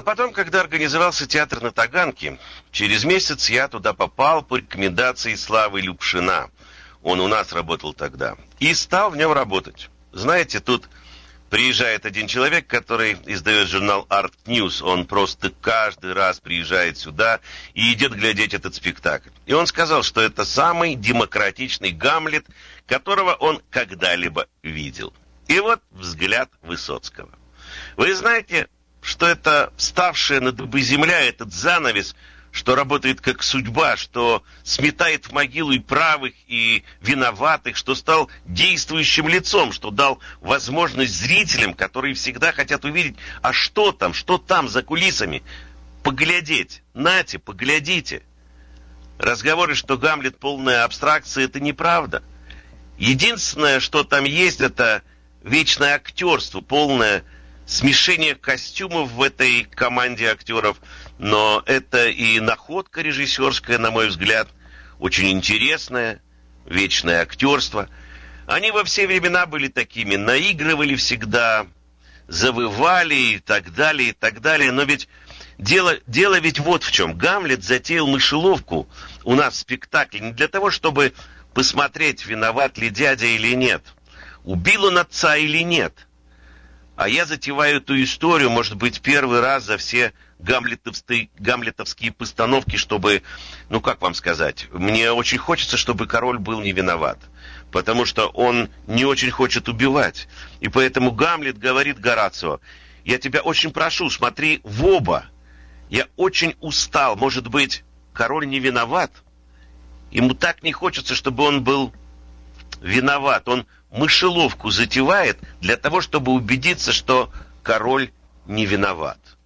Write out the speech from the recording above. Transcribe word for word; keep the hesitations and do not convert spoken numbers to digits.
потом, когда организовался театр на Таганке, через месяц я туда попал по рекомендации Славы Любшина. Он у нас работал тогда. И стал в нем работать. Знаете, тут приезжает один человек, который издает журнал Art News. Он просто каждый раз приезжает сюда и идет глядеть этот спектакль. И он сказал, что это самый демократичный Гамлет, которого он когда-либо видел. И вот взгляд Высоцкого. Вы знаете, что это вставшая на дыбы земля, этот занавес, что работает как судьба, что сметает в могилу и правых, и виноватых, что стал действующим лицом, что дал возможность зрителям, которые всегда хотят увидеть, а что там, что там за кулисами, поглядеть. Нате, поглядите. Разговоры, что Гамлет полная абстракция, это неправда. Единственное, что там есть, это вечное актерство, полное смешение костюмов в этой команде актеров. Но это и находка режиссерская, на мой взгляд, очень интересная, вечное актерство. Они во все времена были такими, наигрывали всегда, завывали и так далее, и так далее. Но ведь дело, дело ведь вот в чем. Гамлет затеял мышеловку у нас в спектакле не для того, чтобы посмотреть, виноват ли дядя или нет, убил он отца или нет. А я затеваю эту историю, может быть, первый раз за все гамлетовские, гамлетовские постановки, чтобы, ну как вам сказать, мне очень хочется, чтобы король был не виноват, потому что он не очень хочет убивать. И поэтому Гамлет говорит Горацио: я тебя очень прошу, смотри в оба. Я очень устал, может быть, король не виноват. Ему так не хочется, чтобы он был виноват. Он мышеловку затевает для того, чтобы убедиться, что король не виноват.